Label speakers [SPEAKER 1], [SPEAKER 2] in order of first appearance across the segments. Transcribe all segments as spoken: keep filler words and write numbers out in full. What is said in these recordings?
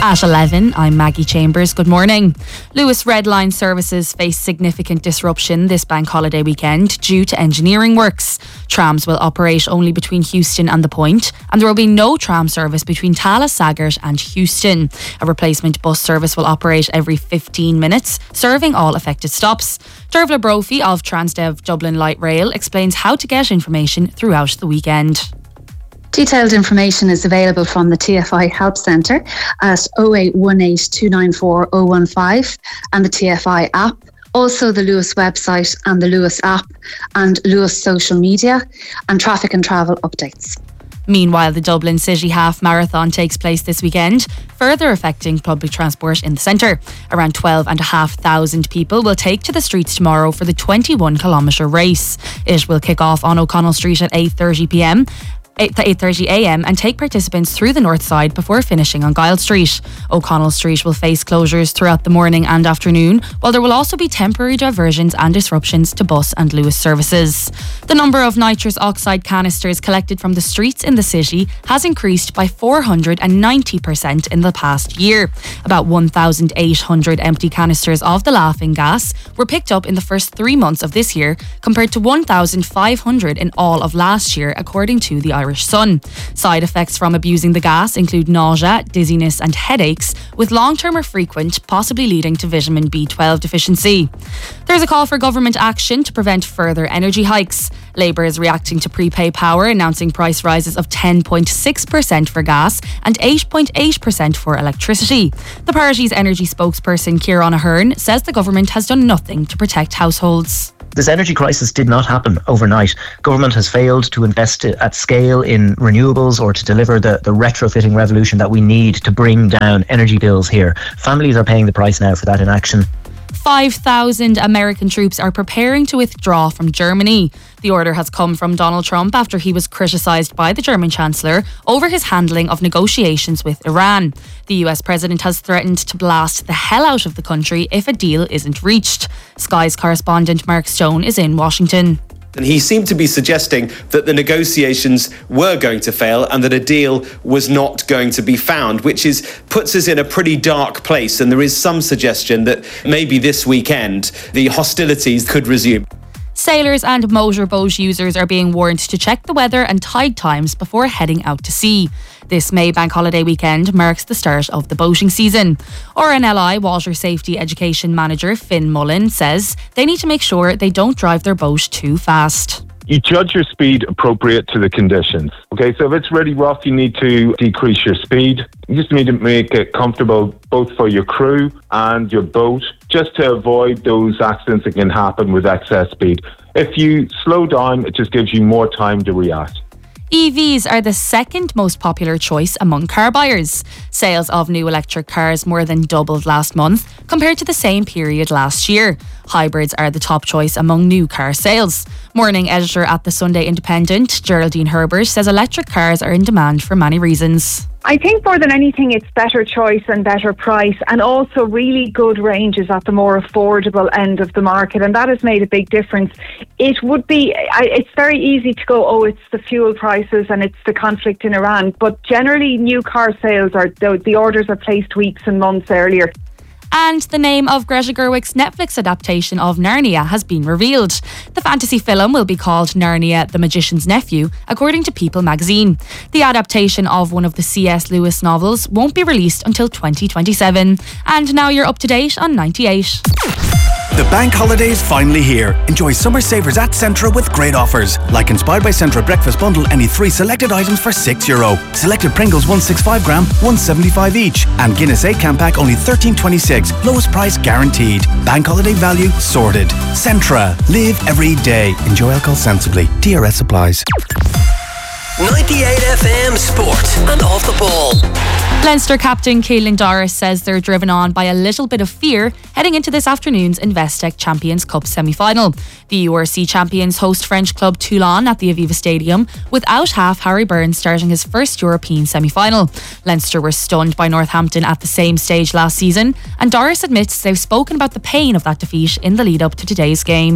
[SPEAKER 1] At eleven, I'm Maggie Chambers. Good morning. Luas Red Line services face significant disruption this bank holiday weekend due to engineering works. Trams will operate only between Houston and the Point, and there will be no tram service between Tallaght, Saggart and Houston. A replacement bus service will operate every fifteen minutes, serving all affected stops. Dervla Brophy of Transdev Dublin Light Rail explains how to get information throughout the weekend.
[SPEAKER 2] Detailed information is available from the T F I Help Centre at oh eight one eight, two nine four, oh one five and the T F I app. Also the Luas website and the Luas app and Luas social media and traffic and travel updates.
[SPEAKER 1] Meanwhile, the Dublin City Half Marathon takes place this weekend, further affecting public transport in the centre. Around twelve and a half thousand people will take to the streets tomorrow for the twenty-one kilometre race. It will kick off on O'Connell Street at eight thirty p m eight thirty a m and take participants through the north side before finishing on Guile Street. O'Connell Street will face closures throughout the morning and afternoon, while there will also be temporary diversions and disruptions to bus and Luas services. The number of nitrous oxide canisters collected from the streets in the city has increased by four hundred ninety percent in the past year. About one thousand eight hundred empty canisters of the laughing gas were picked up in the first three months of this year, compared to one thousand five hundred in all of last year, according to the Irish Sun. Side effects from abusing the gas include nausea, dizziness and headaches, with long-term or frequent, possibly leading to vitamin B twelve deficiency. There's a call for government action to prevent further energy hikes. Labour is reacting to Prepay Power announcing price rises of ten point six percent for gas and eight point eight percent for electricity. The party's energy spokesperson Ciarán Ahern says the government has done nothing to protect households.
[SPEAKER 3] This energy crisis did not happen overnight. Government has failed to invest at scale in renewables or to deliver the, the retrofitting revolution that we need to bring down energy bills here. Families are paying the price now for that inaction.
[SPEAKER 1] five thousand American troops are preparing to withdraw from Germany. The order has come from Donald Trump after he was criticised by the German Chancellor over his handling of negotiations with Iran. The U S President has threatened to blast the hell out of the country if a deal isn't reached. Sky's correspondent Mark Stone is in Washington.
[SPEAKER 4] And he seemed to be suggesting that the negotiations were going to fail and that a deal was not going to be found, which is puts us in a pretty dark place. And there is some suggestion that maybe this weekend the hostilities could resume.
[SPEAKER 1] Sailors and motorboat users are being warned to check the weather and tide times before heading out to sea. This May Bank Holiday weekend marks the start of the boating season. R N L I Water Safety Education Manager Finn Mullen says they need to make sure they don't drive their boat too fast.
[SPEAKER 5] You judge your speed appropriate to the conditions. Okay, so if it's really rough, you need to decrease your speed. You just need to make it comfortable both for your crew and your boat, just to avoid those accidents that can happen with excess speed. If you slow down, it just gives you more time to react.
[SPEAKER 1] E Vs are the second most popular choice among car buyers. Sales of new electric cars more than doubled last month compared to the same period last year. Hybrids are the top choice among new car sales. Morning editor at the Sunday Independent, Geraldine Herbert, says electric cars are in demand for many reasons.
[SPEAKER 6] I think more than anything it's better choice and better price, and also really good ranges at the more affordable end of the market, and that has made a big difference. It would be, it's very easy to go, oh, it's the fuel prices and it's the conflict in Iran, but generally new car sales are, the orders are placed weeks and months earlier.
[SPEAKER 1] And the name of Greta Gerwig's Netflix adaptation of Narnia has been revealed. The fantasy film will be called Narnia, the Magician's Nephew, according to People magazine. The adaptation of one of the C S Lewis novels won't be released until twenty twenty-seven. And now you're up to date on ninety-eight.
[SPEAKER 7] The bank holiday is finally here. Enjoy summer savers at Centra with great offers. Like Inspired by Centra Breakfast Bundle, any three selected items for six euro. Selected Pringles one sixty-five gram, one seventy-five each. And Guinness eight can pack only thirteen twenty-six. Lowest price guaranteed. Bank holiday value sorted. Centra. Live every day. Enjoy alcohol sensibly. D R S applies.
[SPEAKER 8] ninety-eight F M Sport and Off the Ball.
[SPEAKER 1] Leinster captain Caolan Doris says they're driven on by a little bit of fear heading into this afternoon's Investec Champions Cup semi-final. The U R C champions host French club Toulon at the Aviva Stadium, without half Harry Byrne starting his first European semi-final. Leinster were stunned by Northampton at the same stage last season, and Doris admits they've spoken about the pain of that defeat in the lead-up to today's game.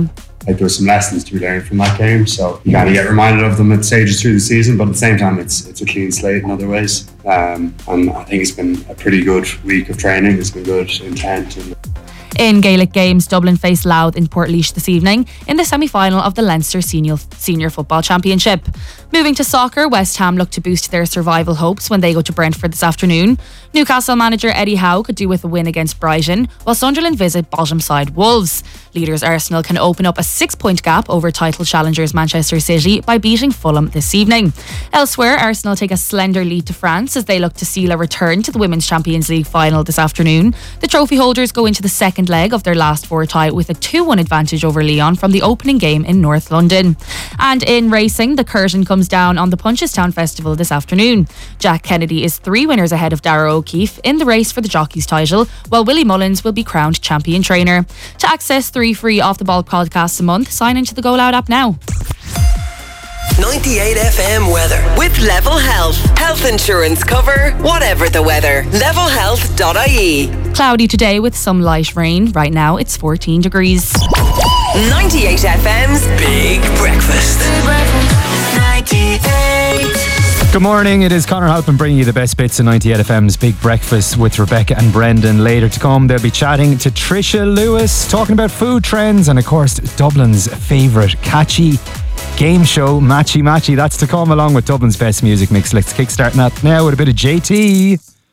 [SPEAKER 9] like there were some lessons to be learned from that game. So you kind of get reminded of them at stages through the season, but at the same time, it's it's a clean slate in other ways. Um, and I think it's been a pretty good week of training. It's been good intent. And
[SPEAKER 1] in Gaelic games, Dublin faced Louth in Portlaoise this evening in the semi-final of the Leinster Senior, Senior Football Championship. Moving to soccer, West Ham look to boost their survival hopes when they go to Brentford this afternoon. Newcastle manager Eddie Howe could do with a win against Brighton, while Sunderland visit bottom side Wolves. Leaders Arsenal can open up a six-point gap over title challengers Manchester City by beating Fulham this evening. Elsewhere, Arsenal take a slender lead to France as they look to seal a return to the Women's Champions League final this afternoon. The trophy holders go into the second leg of their last four tie with a two one advantage over Lyon from the opening game in North London. And in racing, the curtain comes down on the Punchestown Festival this afternoon. Jack Kennedy is three winners ahead of Darragh O'Keefe in the race for the jockey's title, while Willie Mullins will be crowned champion trainer. To access three free Off the Ball podcasts a month, sign into the Go Loud app now.
[SPEAKER 8] ninety-eight F M weather with Level Health. Health insurance cover, whatever the weather. level health dot I E.
[SPEAKER 1] Cloudy today with some light rain. Right now it's fourteen degrees.
[SPEAKER 8] ninety-eight F M's Big Breakfast. ninety-eight.
[SPEAKER 10] Good morning, it is Conor Halpin bringing you the best bits of ninety-eight F M's Big Breakfast with Rebecca and Brendan. Later to come, they'll be chatting to Trisha Lewis, talking about food trends and of course Dublin's favourite catchy game show, Matchy Matchy. That's to come along with Dublin's best music mix. Let's kickstart that now with a bit of J T.